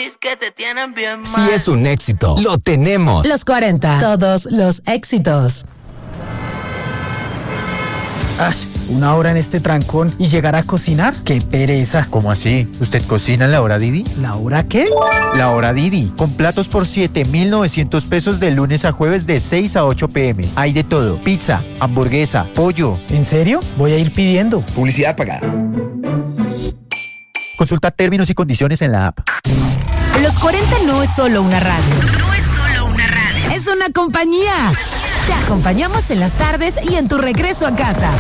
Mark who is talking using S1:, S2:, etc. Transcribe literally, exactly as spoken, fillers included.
S1: que te tienen bien mal.
S2: Si es un éxito, lo tenemos.
S3: Los cuarenta, todos los éxitos.
S4: Ay, una hora en este trancón y llegar a cocinar, qué pereza.
S5: ¿Cómo así? ¿Usted cocina en la hora Didi?
S4: ¿La hora qué?
S5: La hora Didi, con platos por siete mil novecientos pesos de lunes a jueves de seis a ocho pm. Hay de todo, pizza, hamburguesa, pollo.
S4: ¿En serio? Voy a ir pidiendo.
S2: Publicidad pagada.
S5: Consulta términos y condiciones en la app.
S3: Los cuarenta no es solo una radio. No es solo una radio. Es una compañía. Te acompañamos en las tardes y en tu regreso a casa.